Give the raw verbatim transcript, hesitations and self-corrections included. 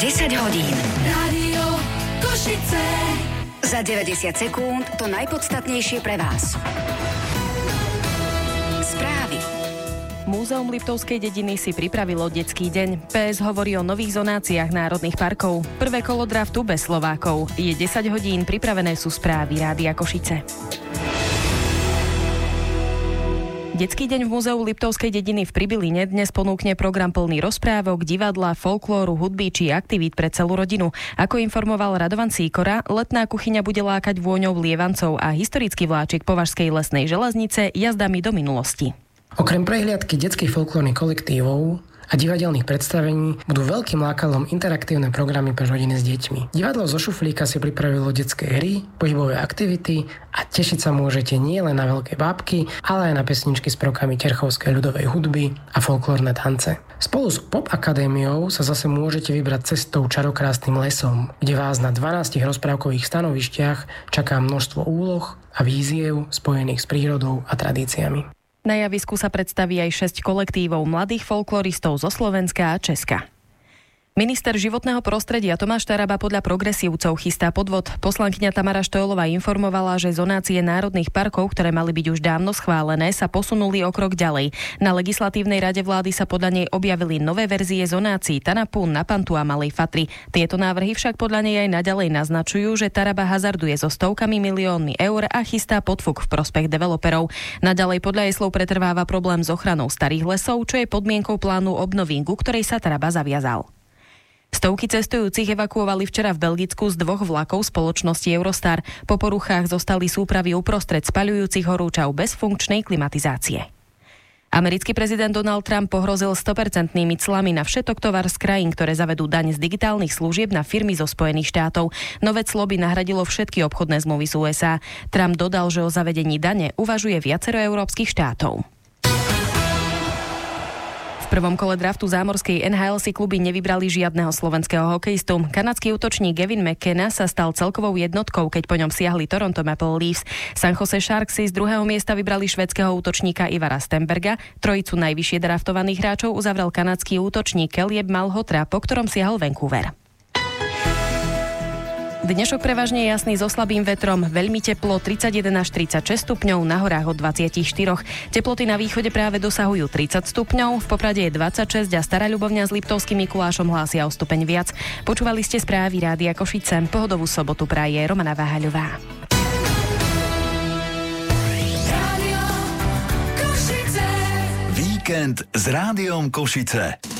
desať hodín. Rádio Košice. Za deväťdesiat sekúnd to najpodstatnejšie pre vás. Správy. Múzeum Liptovskej dediny si pripravilo detský deň. pé es hovorí o nových zonáciách národných parkov. Prvé kolo draftu bez Slovákov. Je desať hodín, pripravené sú správy Rádia Košice. Detský deň v Múzeu Liptovskej dediny v Pribiline dnes ponúkne program plný rozprávok, divadla, folklóru, hudby či aktivít pre celú rodinu. Ako informoval Radovan Sýkora, letná kuchyňa bude lákať vôňou lievancov a historický vláčik Považskej lesnej železnice jazdami do minulosti. Okrem prehliadky detských folklórnych kolektívov a divadelných predstavení budú veľkým lákadlom interaktívne programy pre rodiny s deťmi. Divadlo zo šuflíka si pripravilo detské hry, pohybové aktivity a tešiť sa môžete nie len na veľké bábky, ale aj na pesničky s prvkami terchovskej ľudovej hudby a folklórne tance. Spolu s Pop Akadémiou sa zase môžete vybrať cestou čarokrásnym lesom, kde vás na dvanástich rozprávkových stanovištiach čaká množstvo úloh a víziev spojených s prírodou a tradíciami. Na javisku sa predstaví aj šesť kolektívov mladých folkloristov zo Slovenska a Česka. Minister životného prostredia Tomáš Taraba podľa progresívcov chystá podvod. Poslankyňa Tamara Štojlová informovala, že zonácie národných parkov, ktoré mali byť už dávno schválené, sa posunuli o krok ďalej. Na legislatívnej rade vlády sa podľa nej objavili nové verzie zonácií Tanapu, Napantu a Malej Fatry. Tieto návrhy však podľa nej aj naďalej naznačujú, že Taraba hazarduje so stovkami miliónmi eur a chystá podfuk v prospech developerov. Naďalej podľa jej slov pretrváva problém s ochranou starých lesov, čo je podmienkou plánu obnovy, ku ktorej sa Taraba zaviazal. Stovky cestujúcich evakuovali včera v Belgicku z dvoch vlakov spoločnosti Eurostar. Po poruchách zostali súpravy uprostred spaľujúcich horúčav bez funkčnej klimatizácie. Americký prezident Donald Trump pohrozil sto percent clami na všetok tovar z krajín, ktoré zavedú daň z digitálnych služieb na firmy zo Spojených štátov. Nové clo by nahradilo všetky obchodné zmluvy z ú es á. Trump dodal, že o zavedení dane uvažuje viacero európskych štátov. V prvom kole draftu zámorskej en há el si kluby nevybrali žiadneho slovenského hokejistu. Kanadský útočník Gavin McKenna sa stal celkovou jednotkou, keď po ňom siahli Toronto Maple Leafs. San Jose Sharks si z druhého miesta vybrali švédskeho útočníka Ivara Stenberga. Trojicu najvyššie draftovaných hráčov uzavrel kanadský útočník Kelieb Malhotra, po ktorom siahol Vancouver. Dnešok prevažne jasný so slabým vetrom, veľmi teplo, tridsaťjeden až tridsaťšesť stupňov, na horách od dvadsaťštyri. Teploty na východe práve dosahujú tridsať stupňov, v Poprade je dvadsaťšesť a Stará Ľubovňa s Liptovským Mikulášom hlásia o stupeň viac. Počúvali ste správy Rádia Košice, pohodovú sobotu praje Romana Váhaľová. Víkend s Rádiom Košice.